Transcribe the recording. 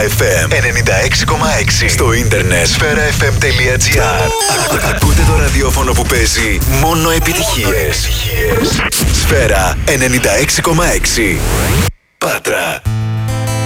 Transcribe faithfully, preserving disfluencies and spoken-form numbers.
εφ εμ ενενήντα έξι κόμμα έξι. Στο ίντερνετ σφαίρα εφ εμ τελεία τζι άρ. Ακούτε το ραδιόφωνο που παίζει μόνο επιτυχίες. Σφαίρα ενενήντα έξι κόμμα έξι. Πάτρα.